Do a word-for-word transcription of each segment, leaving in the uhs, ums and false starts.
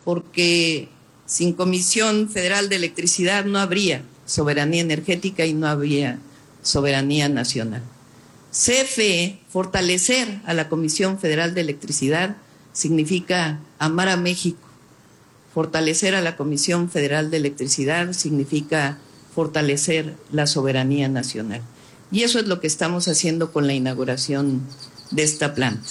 porque sin Comisión Federal de Electricidad no habría soberanía energética y no habría soberanía nacional. C F E, fortalecer a la Comisión Federal de Electricidad significa amar a México. Fortalecer a la Comisión Federal de Electricidad significa fortalecer la soberanía nacional. Y eso es lo que estamos haciendo con la inauguración de esta planta.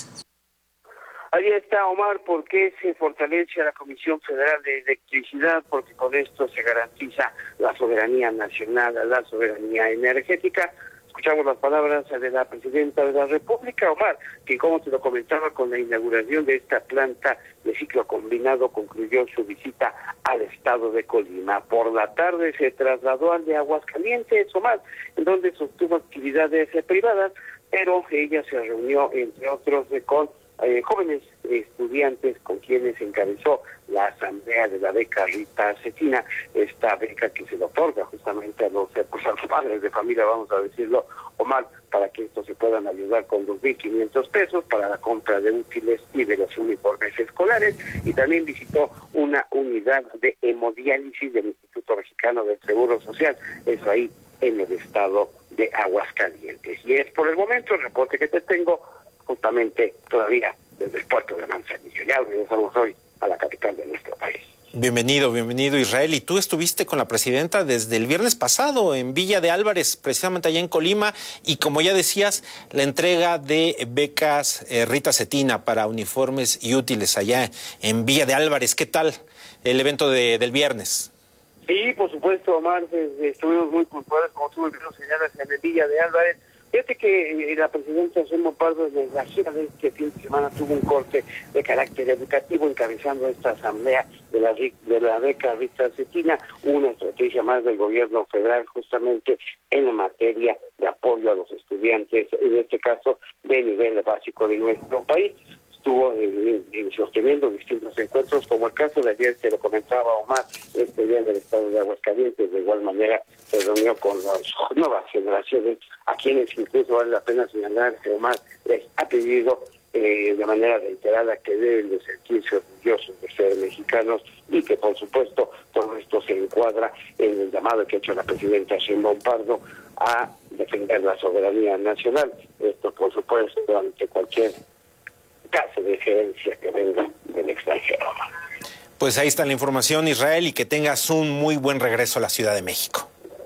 Ahí está, Omar, ¿por qué se fortalece a la Comisión Federal de Electricidad? Porque con esto se garantiza la soberanía nacional, la soberanía energética. Escuchamos las palabras de la presidenta de la República, Omar, que como te lo comentaba, con la inauguración de esta planta de ciclo combinado concluyó su visita al estado de Colima. Por la tarde se trasladó al de Aguascalientes, Omar, en donde sostuvo actividades privadas, pero ella se reunió, entre otros, con Eh, jóvenes estudiantes con quienes encabezó la asamblea de la beca Rita Cetina, esta beca que se le otorga justamente a los, pues a los padres de familia, vamos a decirlo, Omar, para que estos se puedan ayudar con dos mil quinientos pesos para la compra de útiles y de los uniformes escolares, y también visitó una unidad de hemodiálisis del Instituto Mexicano del Seguro Social, eso ahí en el estado de Aguascalientes. Y es por el momento el reporte que te tengo, justamente todavía desde el puerto de Manzanillo. Ya regresamos hoy a la capital de nuestro país. Bienvenido, bienvenido Israel. Y tú estuviste con la presidenta desde el viernes pasado en Villa de Álvarez, precisamente allá en Colima, y como ya decías, la entrega de becas eh, Rita Cetina para uniformes y útiles allá en Villa de Álvarez. ¿Qué tal el evento de, del viernes? Sí, por supuesto, Omar, estuvimos muy puntuales, como tú me señalas, en el Villa de Álvarez. Fíjate que eh, la presidenta Sheinbaum Pardo, desde la gira de este fin de semana, tuvo un corte de carácter educativo encabezando esta asamblea de la de la beca Rita Cetina, una estrategia más del gobierno federal justamente en la materia de apoyo a los estudiantes, en este caso de nivel básico de nuestro país. Estuvo eh, eh, sosteniendo distintos encuentros, como el caso de ayer, te lo comentaba Omar, este día del estado de Aguascalientes. De igual manera se reunió con las nuevas generaciones, a quienes incluso vale la pena señalar que Omar les ha pedido eh, de manera reiterada que deben de sentirse orgullosos de ser mexicanos, y que por supuesto todo esto se encuadra en el llamado que ha hecho la presidenta Sheinbaum Pardo a defender la soberanía nacional. Esto por supuesto ante cualquier caso de gerencia que venga del extranjero. Pues ahí está la información, Israel, y que tengas un muy buen regreso a la Ciudad de México.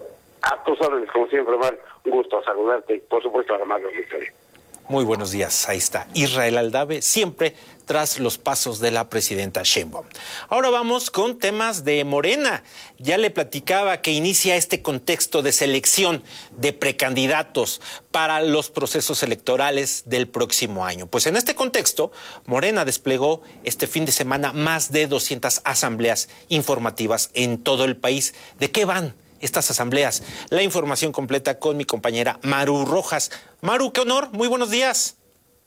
A tus órdenes, como siempre, Omar, un gusto saludarte y por supuesto a la Marlos Victoria. Muy buenos días, ahí está Israel Aldave, siempre tras los pasos de la presidenta Sheinbaum. Ahora vamos con temas de Morena. Ya le platicaba que inicia este contexto de selección de precandidatos para los procesos electorales del próximo año. Pues en este contexto, Morena desplegó este fin de semana más de doscientas asambleas informativas en todo el país. ¿De qué van estas asambleas? La información completa con mi compañera Maru Rojas. Maru, qué honor, muy buenos días.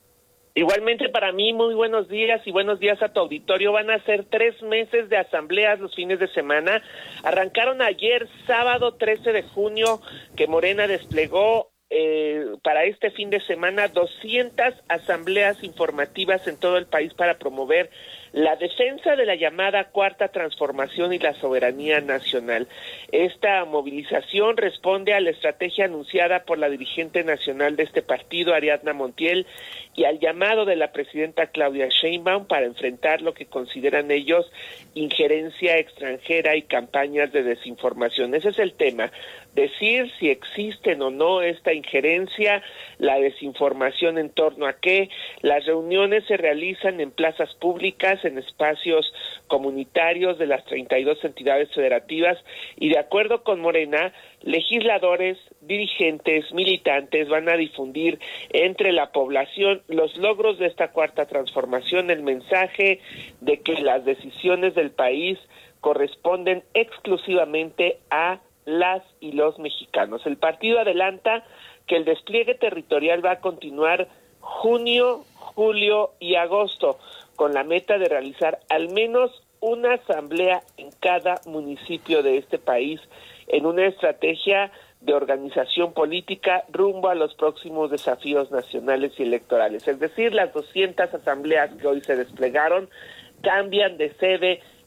Igualmente para mí, muy buenos días y buenos días a tu auditorio. Van a ser tres meses de asambleas los fines de semana. Arrancaron ayer, sábado trece de junio, que Morena desplegó eh, para este fin de semana doscientas asambleas informativas en todo el país para promover la defensa de la llamada Cuarta Transformación y la soberanía nacional. Esta movilización responde a la estrategia anunciada por la dirigente nacional de este partido, Ariadna Montiel, y al llamado de la presidenta Claudia Sheinbaum para enfrentar lo que consideran ellos injerencia extranjera y campañas de desinformación. Ese es el tema, decir si existen o no esta injerencia, la desinformación en torno a qué. Las reuniones se realizan en plazas públicas, en espacios comunitarios de las treinta y dos entidades federativas, y de acuerdo con Morena, legisladores, dirigentes, militantes van a difundir entre la población los logros de esta cuarta transformación, el mensaje de que las decisiones del país corresponden exclusivamente a las y los mexicanos. El partido adelanta que el despliegue territorial va a continuar junio, julio y agosto, con la meta de realizar al menos una asamblea en cada municipio de este país, en una estrategia de organización política rumbo a los próximos desafíos nacionales y electorales. Es decir, las doscientas asambleas que hoy se desplegaron cambian de sede